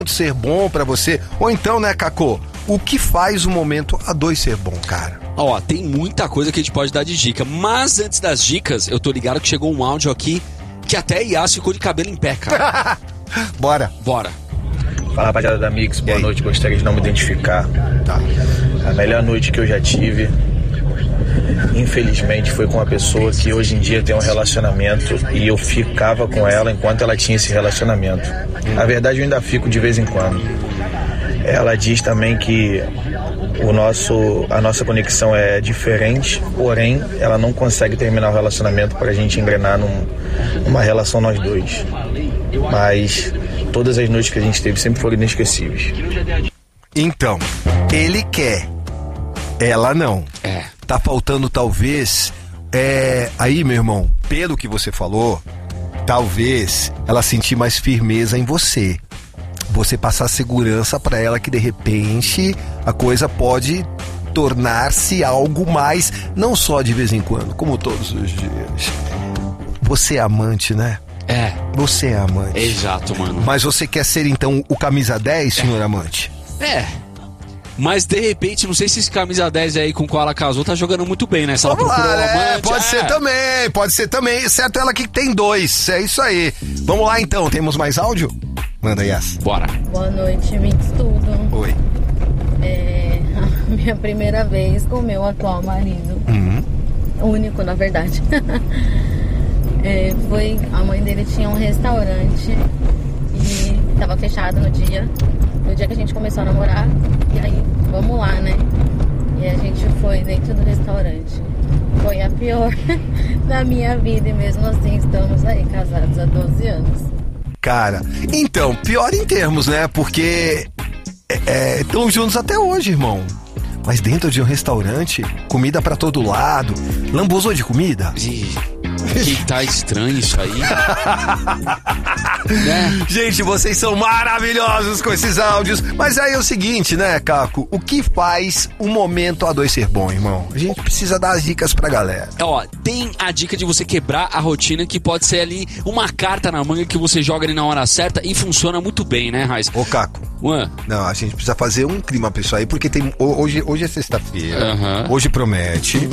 ser bom pra você? Ou então, né, Cacô, o que faz o momento a dois ser bom, cara? Ó, tem muita coisa que a gente pode dar de dica, mas antes das dicas, eu tô ligado que chegou um áudio aqui que até Yas ficou de cabelo em pé, cara. Bora. Fala, rapaziada da Mix, boa noite, gostaria de não me identificar. Tá. A melhor noite que eu já tive, infelizmente, foi com uma pessoa que hoje em dia tem um relacionamento e eu ficava com ela enquanto ela tinha esse relacionamento. Na verdade, eu ainda fico de vez em quando. Ela diz também que a nossa conexão é diferente, porém, ela não consegue terminar o relacionamento para a gente engrenar numa relação nós dois. Mas todas as noites que a gente teve sempre foram inesquecíveis. Então, ele quer, ela não. Tá faltando talvez, aí, meu irmão, pelo que você falou, talvez ela sentir mais firmeza em você. Você passar segurança pra ela que de repente a coisa pode tornar-se algo mais, não só de vez em quando, como todos os dias. Você é amante, né? Você é amante. Exato, mano. Mas você quer ser então o camisa 10, senhor amante? Mas de repente, não sei se esse camisa 10 aí com qual ela casou tá jogando muito bem, né? Se ela procurou um amante, pode ser também. Certo, ela que tem 2. É isso aí. Vamos lá então, temos mais áudio? Manda, Yas. Bora. Boa noite, Mix Tudo. Oi. A minha primeira vez com o meu atual marido. O único, na verdade. A mãe dele tinha um restaurante e tava fechado no dia que a gente começou a namorar. E aí, vamos lá, né? E a gente foi dentro do restaurante. Foi a pior da minha vida e mesmo assim estamos aí casados há 12 anos. Cara, então, pior em termos, né? Porque estão juntos até hoje, irmão. Mas dentro de um restaurante, comida pra todo lado, lambuzou de comida. Que tá estranho isso aí. Né? Gente, vocês são maravilhosos com esses áudios. Mas aí é o seguinte, né, Caco? O que faz o momento a dois ser bom, irmão? A gente precisa dar as dicas pra galera. Ó, tem a dica de você quebrar a rotina, que pode ser ali uma carta na manga que você joga ali na hora certa e funciona muito bem, né, Raiz? Ô, Caco. Não, a gente precisa fazer um clima pra isso aí, porque tem hoje é sexta-feira. Hoje promete.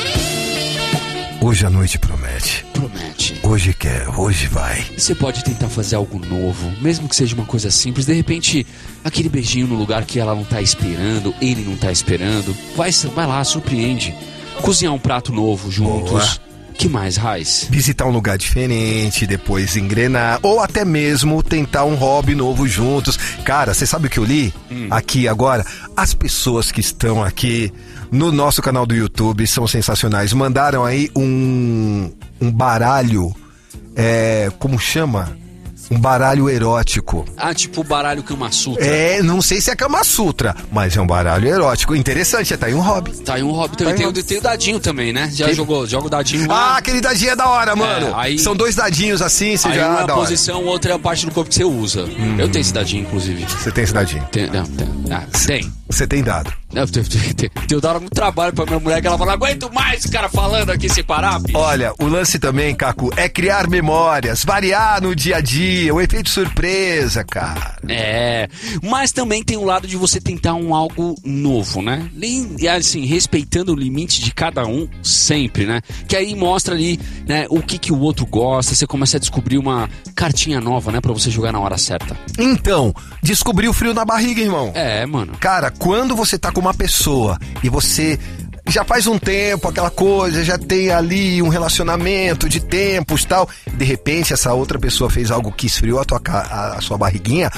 Hoje a noite promete. Hoje quer, hoje vai. Você pode tentar fazer algo novo, mesmo que seja uma coisa simples. De repente, aquele beijinho no lugar que ela não tá esperando, ele não tá esperando. Vai lá, surpreende. Cozinhar um prato novo juntos. Boa. Que mais, Raiz? Visitar um lugar diferente, depois engrenar, ou até mesmo tentar um hobby novo juntos. Cara, você sabe o que eu li? Aqui agora, as pessoas que estão aqui no nosso canal do YouTube são sensacionais. Mandaram aí um baralho, como chama? Um baralho erótico. Tipo o baralho Kama Sutra. Não sei se é Kama Sutra, mas é um baralho erótico. Interessante, tá aí um hobby. Tá aí um hobby também. Tem o dadinho também, né? Joga o dadinho lá. Aquele dadinho é da hora, mano. São 2 dadinhos assim, você já... Um é a posição, o outro é a parte do corpo que você usa. Eu tenho esse dadinho, inclusive. Você tem esse dadinho? Tem. Você tem dado? Eu dava muito trabalho pra minha mulher, que ela fala, não aguento mais esse cara falando aqui sem parar, bicho. Olha, o lance também, Caco, é criar memórias, variar no dia a dia, o efeito surpresa, cara. Mas também tem um lado de você tentar algo novo, né? E assim, respeitando o limite de cada um sempre, né? Que aí mostra ali, né, o que o outro gosta, você começa a descobrir uma cartinha nova, né, pra você jogar na hora certa. Então, descobrir o frio na barriga, irmão. Mano. Cara, quando você tá com uma pessoa e você já faz um tempo aquela coisa, já tem ali um relacionamento de tempos e tal, de repente essa outra pessoa fez algo que esfriou a sua barriguinha,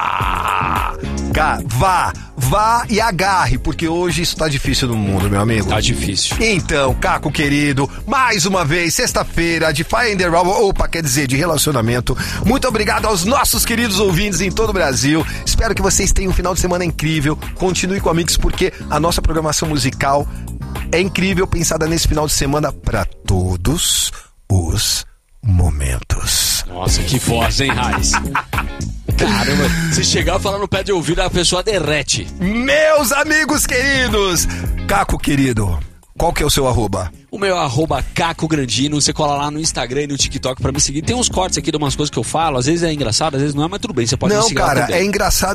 vá e agarre, porque hoje isso tá difícil no mundo, meu amigo. Tá difícil. Então, Caco querido, mais uma vez, sexta-feira de Finder, quer dizer, de relacionamento. Muito obrigado aos nossos queridos ouvintes em todo o Brasil. Espero que vocês tenham um final de semana incrível. Continue com a Mix, porque a nossa programação musical é incrível, pensada nesse final de semana para todos os momentos. Nossa, que voz, hein, Raiz? Caramba, se chegar a falar no pé de ouvido, a pessoa derrete. Meus amigos queridos, Caco querido, Qual que é o seu arroba? O meu é @Caco Grandino. Você cola lá no Instagram e no TikTok pra me seguir. Tem uns cortes aqui de umas coisas que eu falo. Às vezes é engraçado, às vezes não é, mas tudo bem. Você pode me Não, seguir lá cara, também. é engraçado